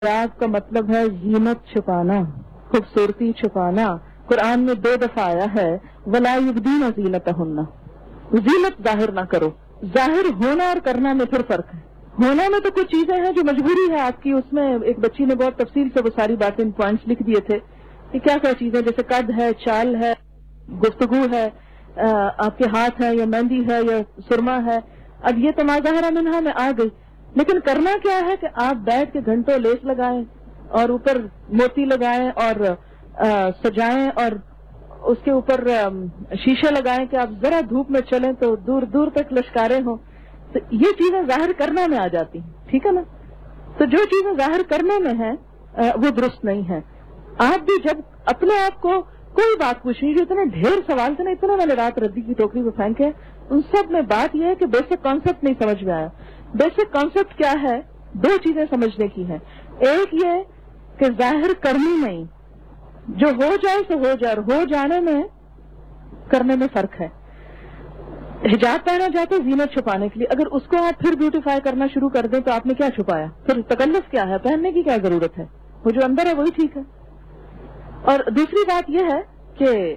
राग का मतलब है जीनत छुपाना, खूबसूरती छुपाना। कुरान में 2 दफा आया है वला युबदीन ज़ीनतहुन्ना, जीनत जाहिर ना करो। जाहिर होना और करना में फिर फर्क है। होना में तो कुछ चीजें हैं जो मजबूरी है आपकी, उसमें एक बच्ची ने बहुत तफसील से वो सारी बातें पॉइंट्स लिख दिए थे कि क्या क्या चीजें, जैसे कद है, चाल है, गुफ्तगू है, आपके हाथ है या मेहंदी है या सुरमा है। अब ये तो माज़ाहिरा मिन्हा में आ गई, लेकिन करना क्या है कि आप बैठ के घंटों लेस लगाएं और ऊपर मोती लगाएं और सजाएं और उसके ऊपर शीशे लगाएं कि आप जरा धूप में चलें तो दूर दूर तक लश्कारे हों। तो ये चीजें जाहिर करने में आ जाती हैं, ठीक है ना। तो जो चीजें जाहिर करने में है वो दुरुस्त नहीं है। आप भी जब अपने आप को कोई बात पूछनी, जो इतने ढेर सवाल थे ना, इतना मैंने रात रद्दी की टोकरी में फेंके, उन सब में बात यह है कि बेसिक कॉन्सेप्ट नहीं समझ में आया। बेसिक कॉन्सेप्ट क्या है? 2 चीजें समझने की है। एक ये कि जाहिर करनी नहीं, जो हो जाए सो हो जाए, हो जाने में करने में फर्क है। हिजाब पहना जाता है जीनत छुपाने के लिए, अगर उसको आप फिर ब्यूटीफाई करना शुरू कर दें तो आपने क्या छुपाया? फिर तकल्लुफ क्या है? पहनने की क्या जरूरत है? वो जो अंदर है वही ठीक है। और दूसरी बात यह है कि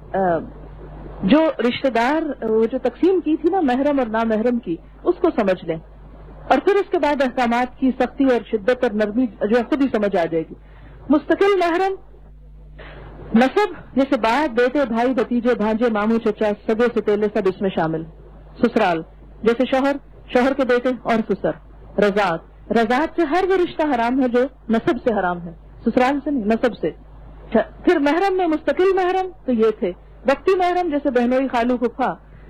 जो रिश्तेदार, वो जो तकसीम की थी ना महरम और ना महरम की, उसको समझ लें और फिर उसके बाद अहकामात की सख्ती और शिद्दत और नरमी जो है खुद ही समझ आ जाएगी। मुस्तकिल महरम नसब, जैसे बाप, बेटे, भाई, भतीजे, भांजे, मामू, चचा, सगे सतेले सब इसमें शामिल। ससुराल, जैसे शौहर, शौहर के बेटे और ससुर। रजात, रजात से हर वो रिश्ता हराम है जो नसब से हराम है, ससुराल से नहीं, नसब से। फिर महरम में मुस्तकिल महरम तो ये थे। वक्ती महरम जैसे बहनोई, खालू, फुफा,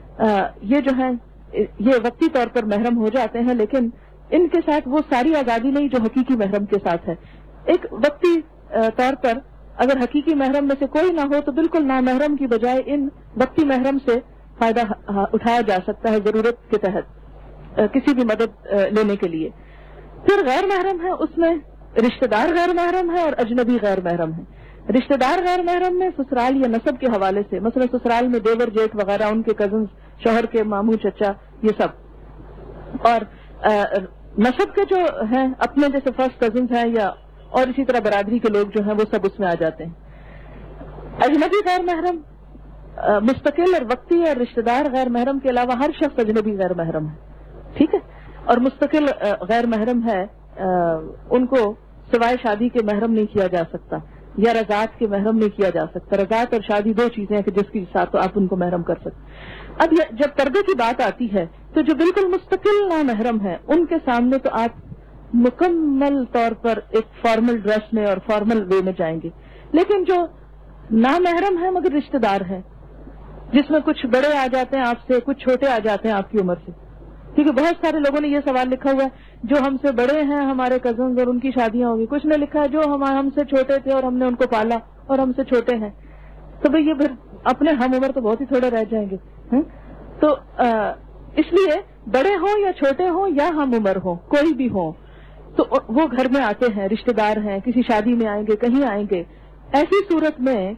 ये जो है ये वक्ती तौर पर महरम हो जाते हैं, लेकिन इनके साथ वो सारी आजादी नहीं जो हकीकी महरम के साथ है। एक वक्ती तौर पर अगर हकीकी महरम में से कोई ना हो तो बिल्कुल ना महरम की बजाय इन वक्ती महरम से फायदा उठाया जा सकता है जरूरत के तहत, किसी भी मदद लेने के लिए। फिर गैर महरम है, उसमें रिश्तेदार गैर महरम है और अजनबी गैर महरम है। रिश्तेदार गैर महरम में ससुराल या नसब के हवाले से, मसलन ससुराल में देवर, जेठ वगैरह, उनके कजन, शौहर के मामू, चचा, ये सब। और नसब के जो हैं अपने जैसे फर्स्ट कजन हैं या और इसी तरह बरादरी के लोग जो हैं वो सब उसमें आ जाते हैं। अजनबी गैर महरम, मुस्तकिल और वक्ती और रिश्तेदार गैर महरम के अलावा हर शख्स अजनबी गैर महरम है, ठीक है। और मुस्तकिल गैर महरम है, उनको सिवाय शादी के महरम नहीं किया जा सकता या रजात के महरम नहीं किया जा सकता। रजात और शादी 2 चीजें हैं कि जिसके साथ तो आप उनको महरम कर सकते। अब जब पर्दे की बात आती है तो जो बिल्कुल मुस्तकिल ना महरम है उनके सामने तो आप मुकम्मल तौर पर एक फॉर्मल ड्रेस में और फॉर्मल वे में जाएंगे। लेकिन जो ना महरम है मगर रिश्तेदार है, जिसमें कुछ बड़े आ जाते हैं आपसे, कुछ छोटे आ जाते हैं आपकी उम्र से, क्योंकि बहुत सारे लोगों ने ये सवाल लिखा हुआ है जो हमसे बड़े हैं हमारे कजन्स और उनकी शादियां होगी। कुछ ने लिखा है जो हमसे छोटे थे और हमने उनको पाला और हमसे छोटे हैं। तो भाई ये फिर अपने हम उम्र तो बहुत ही थोड़े रह जाएंगे। तो इसलिए बड़े हों या छोटे हों या हम उम्र हों, कोई भी हो, तो वो घर में आते हैं, रिश्तेदार हैं, किसी शादी में आएंगे, कहीं आएंगे। ऐसी सूरत में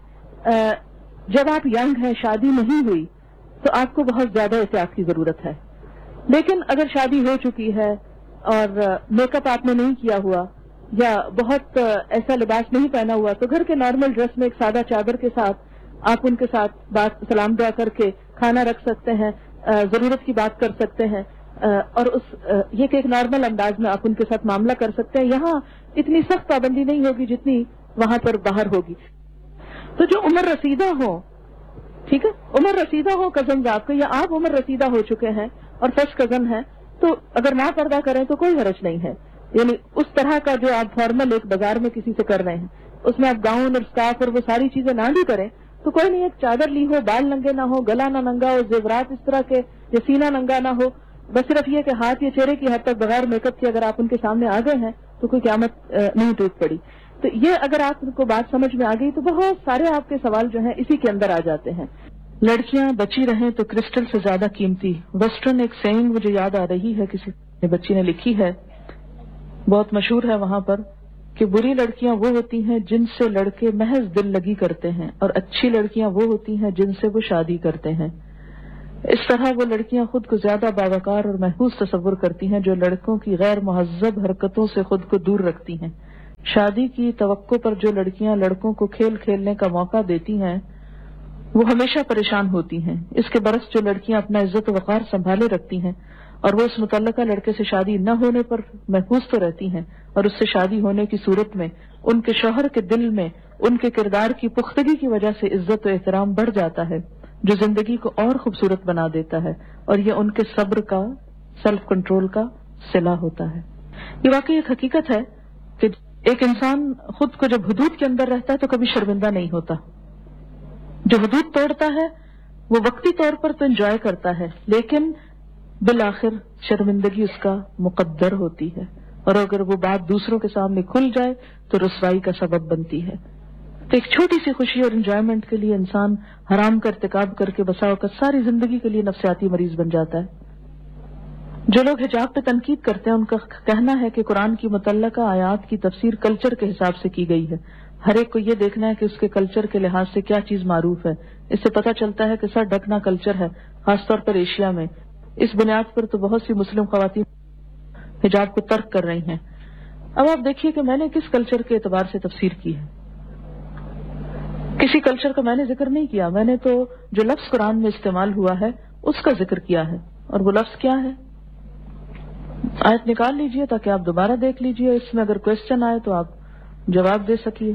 जब आप यंग हैं, शादी नहीं हुई, तो आपको बहुत ज्यादा एहतियात की जरूरत है। लेकिन अगर शादी हो चुकी है और मेकअप आपने नहीं किया हुआ या बहुत ऐसा लिबास नहीं पहना हुआ, तो घर के नॉर्मल ड्रेस में एक सादा चादर के साथ आप उनके साथ बात सलाम दुआ करके खाना रख सकते हैं, जरूरत की बात कर सकते हैं और ये कि एक नॉर्मल अंदाज में आप उनके साथ मामला कर सकते हैं। यहाँ इतनी सख्त पाबंदी नहीं होगी जितनी वहां पर बाहर होगी। तो जो उम्र रसीदा हो, ठीक है, उम्र रसीदा हो कजन आपके, या आप उम्र रसीदा हो चुके हैं और फर्स्ट कजन है, तो अगर ना पर्दा करें तो कोई हरज नहीं है। यानी उस तरह का जो आप फॉर्मल एक बाजार में किसी से कर रहे हैं उसमें आप गाउन और स्कार्फ और वो सारी चीजें ना भी करें तो कोई नहीं। एक चादर ली हो, बाल नंगे ना हो, गला ना नंगा हो, जेवरात इस तरह के, या सीना नंगा ना हो, बस सिर्फ ये कि हाथ या चेहरे की हद तक बगैर मेकअप के अगर आप उनके सामने आ गए हैं तो कोई क़यामत नहीं टूट पड़ी। तो ये अगर आपको बात समझ में आ गई तो बहुत सारे आपके सवाल जो हैं इसी के अंदर आ जाते हैं। लड़कियां बची रहें तो क्रिस्टल से ज्यादा कीमती, वेस्टर्न एक सेइंग मुझे याद आ रही है, किसी बच्ची ने लिखी है, बहुत मशहूर है वहां पर, कि बुरी लड़कियां वो होती हैं जिनसे लड़के महज दिल लगी करते हैं और अच्छी लड़कियां वो होती हैं जिनसे वो शादी करते हैं। इस तरह वो लड़कियां खुद को ज्यादा बावकार और महफूज तस्वुर करती हैं जो लड़कों की गैर मुहज्जब हरकतों से खुद को दूर रखती हैं। شادی کی توقع پر جو لڑکیاں لڑکوں کو کھیل کھیلنے کا موقع دیتی ہیں وہ ہمیشہ پریشان ہوتی ہیں. اس کے برعکس جو لڑکیاں اپنا عزت و وقار سنبھالے رکھتی ہیں اور وہ اس متعلقہ لڑکے سے شادی نہ ہونے پر محفوظ تو رہتی ہیں اور اس سے شادی ہونے کی صورت میں ان کے شوہر کے دل میں ان کے کردار کی پختگی کی وجہ سے عزت و احترام بڑھ جاتا ہے جو زندگی کو اور خوبصورت بنا دیتا ہے اور یہ ان کے صبر کا سیلف کنٹرول کا صلہ ہوتا ہے. یہ واقعی ایک حقیقت ہے کہ ایک انسان خود کو جب حدود کے اندر رہتا ہے تو کبھی شرمندہ نہیں ہوتا. جو حدود توڑتا ہے وہ وقتی طور پر تو انجوائے کرتا ہے لیکن بالآخر شرمندگی اس کا مقدر ہوتی ہے اور اگر وہ بات دوسروں کے سامنے کھل جائے تو رسوائی کا سبب بنتی ہے. تو ایک چھوٹی سی خوشی اور انجوائمنٹ کے لیے انسان حرام کا ارتکاب کر کے بسا اوقات ساری زندگی کے لیے نفسیاتی مریض بن جاتا ہے. جو لوگ حجاب پہ تنقید کرتے ہیں ان کا کہنا ہے کہ قرآن کی متعلقہ آیات کی تفسیر کلچر کے حساب سے کی گئی ہے. ہر ایک کو یہ دیکھنا ہے کہ اس کے کلچر کے لحاظ سے کیا چیز معروف ہے. اس سے پتہ چلتا ہے کہ سر ڈھکنا کلچر ہے خاص طور پر ایشیا میں. اس بنیاد پر تو بہت سی مسلم خواتین حجاب کو ترک کر رہی ہیں. اب آپ دیکھیے کہ میں نے کس کلچر کے اعتبار سے تفسیر کی ہے. کسی کلچر کا میں نے ذکر نہیں کیا. میں نے تو جو لفظ قرآن میں استعمال ہوا ہے اس کا ذکر کیا ہے. اور وہ لفظ کیا ہے؟ آیت نکال لیجئے تاکہ آپ دوبارہ دیکھ لیجئے. اس میں اگر کوشچن آئے تو آپ جواب دے سکیے.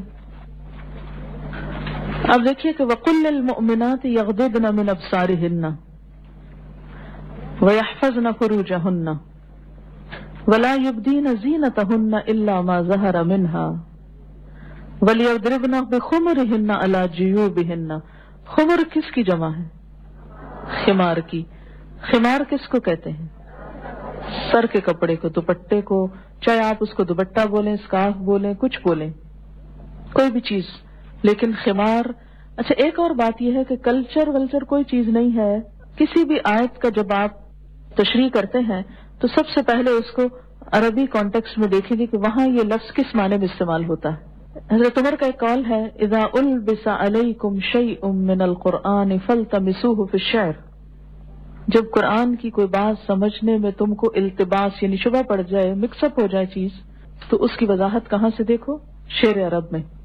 اب دیکھیے کہ وَقُلْ لِلْمُؤْمِنَاتِ يَغْضُضْنَ مِنْ أَبْصَارِهِنَّ وَيَحْفَظْنَ فُرُوجَهُنَّ وَلَا يُبْدِينَ زِينَتَهُنَّ إِلَّا مَا ظَهَرَ مِنْهَا وَلْيَضْرِبْنَ بِخُمُرِهِنَّ عَلَى جُيُوبِهِنَّ. خمر کس کی جمع ہے؟ خمار کی. خمار کس کو کہتے ہیں؟ سر کے کپڑے کو, دوپٹے کو, چاہے آپ اس کو دوپٹہ بولیں, اسکارف بولیں, کچھ بولیں, کوئی بھی چیز. لیکن خمار. اچھا ایک اور بات یہ ہے کہ کلچر کوئی چیز نہیں ہے. کسی بھی آیت کا جب آپ تشریح کرتے ہیں تو سب سے پہلے اس کو عربی کانٹیکسٹ میں دیکھیں گے کہ وہاں یہ لفظ کس معنی میں استعمال ہوتا ہے. حضرت عمر کا ایک قول ہے اذا البس علیکم شیء من القرآن فالتمسوه فی الشعر. جب قرآن کی کوئی بات سمجھنے میں تم کو التباس یعنی شبہ پڑ جائے, مکس اپ ہو جائے چیز, تو اس کی وضاحت کہاں سے دیکھو؟ شعر عرب میں.